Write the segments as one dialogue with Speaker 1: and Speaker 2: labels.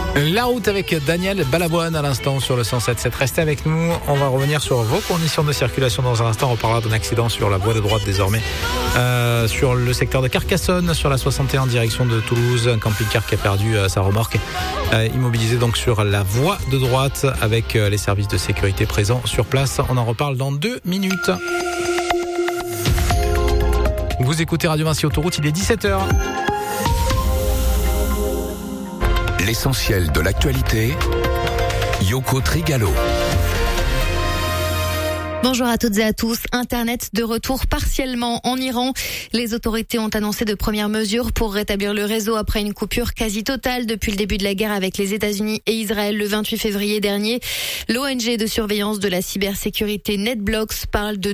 Speaker 1: La route avec Daniel Balavoine à l'instant sur le 107.7. Restez avec nous, on va revenir sur vos conditions de circulation dans un instant. On reparlera d'un accident sur la voie de droite désormais sur le secteur de Carcassonne, sur la 61 direction de Toulouse. Un camping-car qui a perdu sa remorque, immobilisé donc sur la voie de droite avec les services de sécurité présents sur place. On en reparle dans 2 minutes. Vous écoutez Radio Vinci Autoroute, il est 17h.
Speaker 2: L'essentiel de l'actualité, Yoko Trigalo.
Speaker 3: Bonjour à toutes et à tous. Internet de retour partiellement en Iran. Les autorités ont annoncé de premières mesures pour rétablir le réseau après une coupure quasi totale depuis le début de la guerre avec les États-Unis et Israël le 28 février dernier. L'ONG de surveillance de la cybersécurité NetBlocks parle de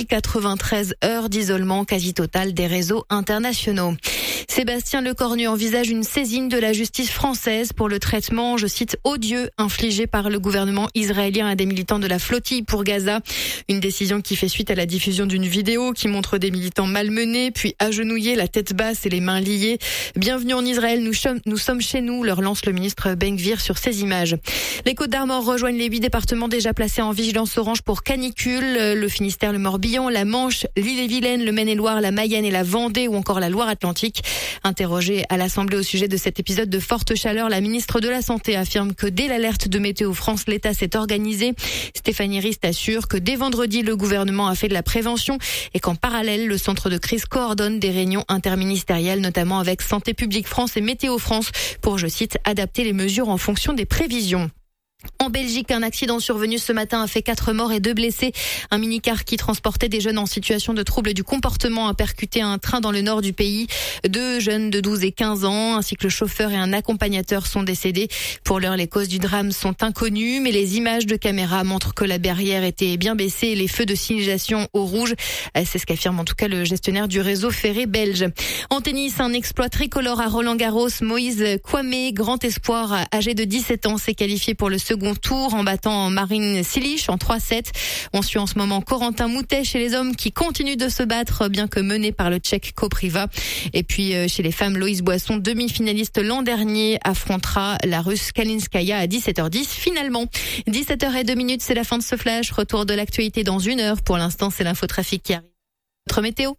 Speaker 3: 2093 heures d'isolement quasi total des réseaux internationaux. Sébastien Lecornu envisage une saisine de la justice française pour le traitement, je cite, odieux infligé par le gouvernement israélien à des militants de la flottille pour Gaza. Une décision qui fait suite à la diffusion d'une vidéo qui montre des militants malmenés, puis agenouillés, la tête basse et les mains liées. Bienvenue en Israël, nous sommes chez nous, leur lance le ministre Ben Gvir sur ces images. Les Côtes-d'Armor rejoignent les 8 départements déjà placés en vigilance orange pour canicule. Le Finistère, le Morbihan, la Manche, l'Ille-et-Vilaine, le Maine-et-Loire, la Mayenne et la Vendée ou encore la Loire-Atlantique. Interrogée à l'Assemblée au sujet de cet épisode de forte chaleur, la ministre de la Santé affirme que dès l'alerte de Météo France, l'État s'est organisé. Stéphanie Rist assure que dès vendredi, le gouvernement a fait de la prévention et qu'en parallèle, le centre de crise coordonne des réunions interministérielles, notamment avec Santé publique France et Météo France, pour, je cite, adapter les mesures en fonction des prévisions. En Belgique, un accident survenu ce matin a fait 4 morts et 2 blessés. Un minicar qui transportait des jeunes en situation de trouble du comportement a percuté un train dans le nord du pays. 2 jeunes de 12 et 15 ans, ainsi que le chauffeur et un accompagnateur sont décédés. Pour l'heure, les causes du drame sont inconnues, mais les images de caméra montrent que la barrière était bien baissée et les feux de signalisation au rouge. C'est ce qu'affirme en tout cas le gestionnaire du réseau ferré belge. En tennis, un exploit tricolore à Roland-Garros. Moïse Kouamé, grand espoir âgé de 17 ans, s'est qualifié pour le second tour en battant Marin Cilic en 3-7. On suit en ce moment Corentin Moutet chez les hommes qui continue de se battre bien que mené par le Tchèque Kopriva. Et puis chez les femmes, Loïs Boisson, demi-finaliste l'an dernier, affrontera la Russe Kalinskaya à 17h10 finalement. 17h02, c'est la fin de ce flash. Retour de l'actualité dans 1 heure. Pour l'instant, c'est l'infotrafic qui arrive. Notre météo.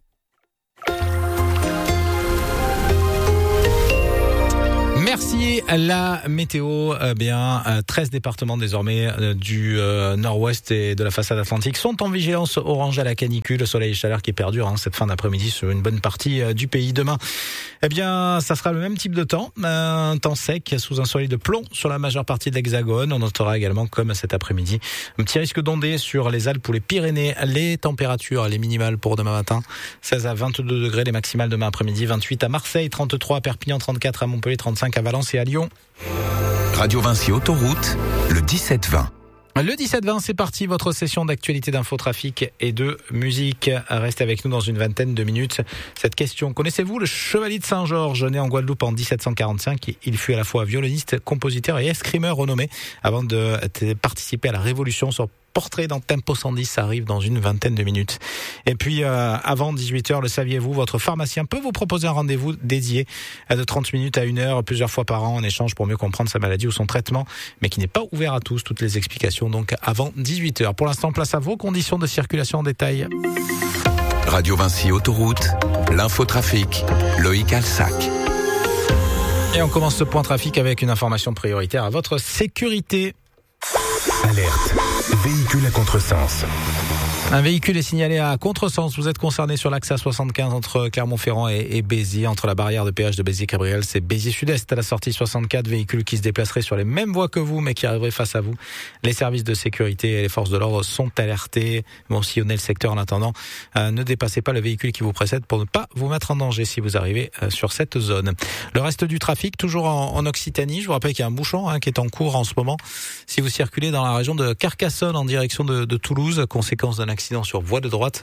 Speaker 1: Merci. La météo, 13 départements désormais du nord-ouest et de la façade atlantique sont en vigilance orange à la canicule, soleil et chaleur qui perdure cette fin d'après-midi sur une bonne partie du pays. Demain, ça sera le même type de temps, un temps sec sous un soleil de plomb sur la majeure partie de l'Hexagone. On notera également, comme cet après-midi, un petit risque d'ondée sur les Alpes ou les Pyrénées. Les températures, les minimales pour demain matin, 16 à 22 degrés, les maximales demain après-midi, 28 à Marseille, 33 à Perpignan, 34 à Montpellier, 35 à Valence et à Lyon.
Speaker 2: Radio Vinci Autoroute, le 17-20.
Speaker 1: Le 17-20, c'est parti, votre session d'actualité d'infotrafic et de musique. Restez avec nous dans une vingtaine de minutes. Cette question, connaissez-vous le chevalier de Saint-Georges, né en Guadeloupe en 1745? Il fut à la fois violoniste, compositeur et escrimeur renommé avant de participer à la Révolution. Son portrait dans Tempo 110, ça arrive dans une vingtaine de minutes. Et puis, avant 18h, le saviez-vous, votre pharmacien peut vous proposer un rendez-vous dédié de 30 minutes à 1 heure, plusieurs fois par an, en échange pour mieux comprendre sa maladie ou son traitement, mais qui n'est pas ouvert à tous. Toutes les explications, donc, avant 18h. Pour l'instant, place à vos conditions de circulation en détail.
Speaker 2: Radio Vinci Autoroute, l'infotrafic, Loïc Alsac.
Speaker 1: Et on commence ce point trafic avec une information prioritaire à votre sécurité.
Speaker 4: Alerte. Véhicule à contresens.
Speaker 1: Un véhicule est signalé à contresens. Vous êtes concerné sur l'axe A75 entre Clermont-Ferrand et Béziers, entre la barrière de péage de Béziers-Cabriel. C'est Béziers Sud-Est à la sortie 64. Véhicule qui se déplacerait sur les mêmes voies que vous, mais qui arriverait face à vous. Les services de sécurité et les forces de l'ordre sont alertés. Vont sillonner le secteur en attendant. Ne dépassez pas le véhicule qui vous précède pour ne pas vous mettre en danger si vous arrivez sur cette zone. Le reste du trafic, toujours en Occitanie. Je vous rappelle qu'il y a un bouchon qui est en cours en ce moment. Si vous circulez dans la région de Carcassonne en direction de Toulouse, conséquence d'un accident accident sur voie de droite,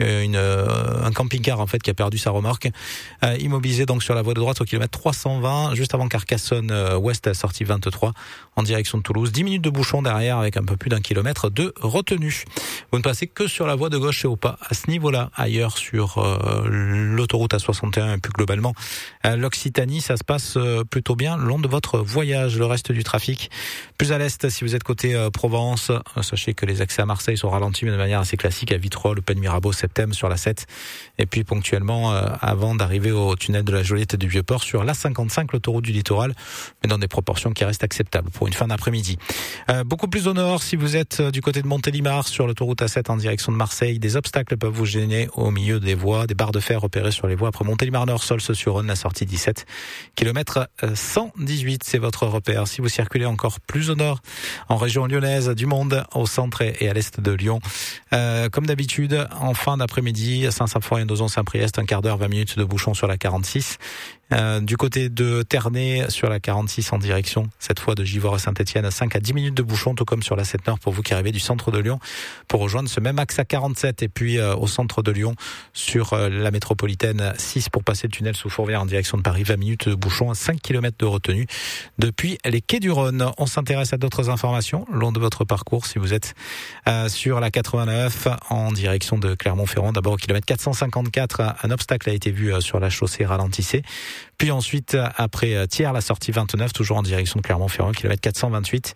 Speaker 1: un camping-car en fait qui a perdu sa remorque, immobilisé donc sur la voie de droite au kilomètre 320, juste avant Carcassonne ouest à la sortie 23 en direction de Toulouse. 10 minutes de bouchon derrière avec un peu plus d'1 kilomètre de retenue. Vous ne passez que sur la voie de gauche et au pas à ce niveau-là. Ailleurs sur l'autoroute A61 et plus globalement l'Occitanie, ça se passe plutôt bien le long de votre voyage. Le reste du trafic plus à l'est, si vous êtes côté Provence, sachez que les accès à Marseille sont ralentis mais de manière assez classique à Vitrolles, Pen Mirabeau, Septem sur la 7 et puis ponctuellement avant d'arriver au tunnel de la Joliette et du Vieux-Port sur l'A55, l'autoroute du littoral, mais dans des proportions qui restent acceptables pour une fin d'après-midi. Beaucoup plus au nord, si vous êtes du côté de Montélimar sur l'autoroute A7 en direction de Marseille, des obstacles peuvent vous gêner au milieu des voies, des barres de fer repérées sur les voies après Montélimar Nord, Sols-sur-Rhône, la sortie 17, kilomètre 118, c'est votre repère. Si vous circulez encore plus au nord, en région lyonnaise, du Monde, au centre et à l'est de Lyon, comme d'habitude, en fin d'après-midi, Saint-Symphorien, Dozon, Saint-Priest, un quart d'heure, 20 minutes de bouchon sur la 46. Du côté de Ternay sur la 46 en direction cette fois de Givors à Saint-Etienne, 5 à 10 minutes de bouchon, tout comme sur la 7 Nord pour vous qui arrivez du centre de Lyon pour rejoindre ce même axe à 47 et puis au centre de Lyon sur la métropolitaine 6 pour passer le tunnel sous Fourvière en direction de Paris, 20 minutes de bouchon, 5 km de retenue depuis les quais du Rhône. On s'intéresse à d'autres informations long de votre parcours si vous êtes sur la 89 en direction de Clermont-Ferrand. D'abord au kilomètre 454, un obstacle a été vu sur la chaussée, ralentissez. Puis ensuite, après Thiers, la sortie 29, toujours en direction de Clermont-Ferrand, kilomètre 428.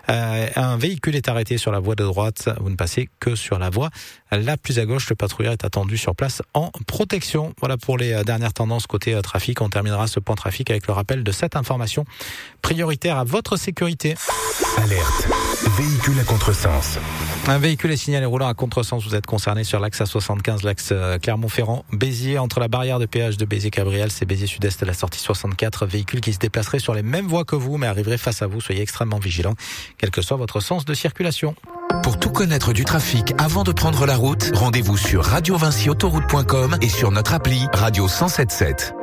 Speaker 1: Un véhicule est arrêté sur la voie de droite. Vous ne passez que sur la voie la plus à gauche. Le patrouilleur est attendu sur place en protection. Voilà pour les dernières tendances côté trafic. On terminera ce point trafic avec le rappel de cette information prioritaire à votre sécurité.
Speaker 4: Alerte. Véhicule à contresens.
Speaker 1: Un véhicule est signalé roulant à contresens. Vous êtes concerné sur l'axe A75, l'axe Clermont-Ferrand, Béziers, entre la barrière de péage de Béziers-Cabriel, c'est Béziers Sud-Est, la sortie 64. Véhicule qui se déplacerait sur les mêmes voies que vous, mais arriverait face à vous. Soyez extrêmement vigilants, quel que soit votre sens de circulation.
Speaker 2: Pour tout connaître du trafic avant de prendre la route, rendez-vous sur radiovinciautoroute.com et sur notre appli Radio 107.7.